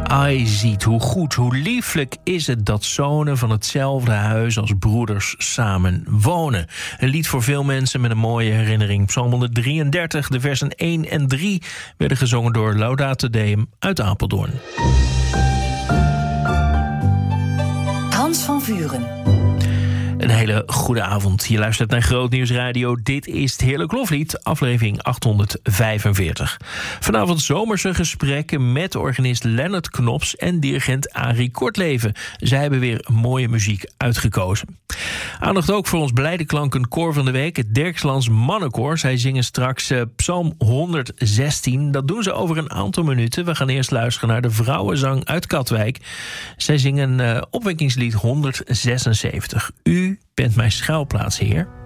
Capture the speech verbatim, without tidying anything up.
Ai ziet, hoe goed, hoe lieflijk is het dat zonen van hetzelfde huis als broeders samen wonen. Een lied voor veel mensen met een mooie herinnering. Psalm honderddrieëndertig, de versen één en drie werden gezongen door Laudate Deum uit Apeldoorn. Hans van Vuren. Een hele goede avond. Je luistert naar Groot Nieuws Radio. Dit is het Heerlijk Loflied, aflevering achthonderdvijfenveertig. Vanavond zomerse gesprekken met organist Lennart Knops en dirigent Arie Kortleven. Zij hebben weer mooie muziek uitgekozen. Aandacht ook voor ons blijde klankenkoor van de week, het Derkslands Mannenkoor. Zij zingen straks uh, Psalm honderdzestien. Dat doen ze over een aantal minuten. We gaan eerst luisteren naar de vrouwenzang uit Katwijk. Zij zingen uh, opwekkingslied honderdzesenzeventig. U bent mijn schuilplaats, Heer.